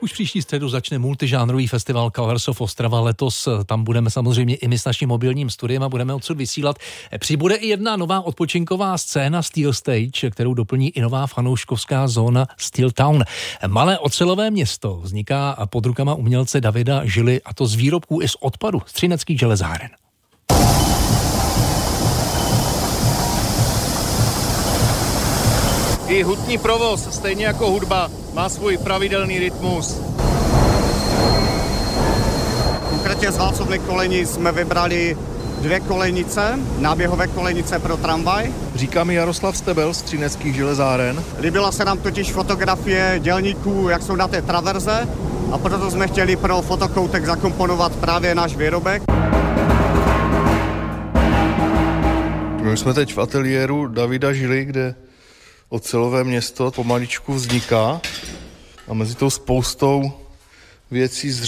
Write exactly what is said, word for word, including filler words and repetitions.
Už příští středu začne multižánrový festival Colors of Ostrava. Letos tam budeme samozřejmě i my s naším mobilním studiem a budeme odsud vysílat. Přibude i jedna nová odpočinková scéna Steel Stage, kterou doplní i nová fanouškovská zóna Steel Town. Malé ocelové město vzniká pod rukama umělce Davida Žily, a to z výrobků i z odpadu z třineckých železáren. I hutní provoz, stejně jako hudba, má svůj pravidelný rytmus. Konkrétně z válcovny Koleni jsme vybrali dvě kolejnice, náběhové kolejnice pro tramvaj. Říká mi Jaroslav Stebel z třineckých železáren. Líbila se nám totiž fotografie dělníků, jak jsou na té traverze, a proto jsme chtěli pro fotokoutek zakomponovat právě náš výrobek. My jsme teď v ateliéru Davida Žily, kde ocelové město pomaličku vzniká a mezi tou spoustou věcí z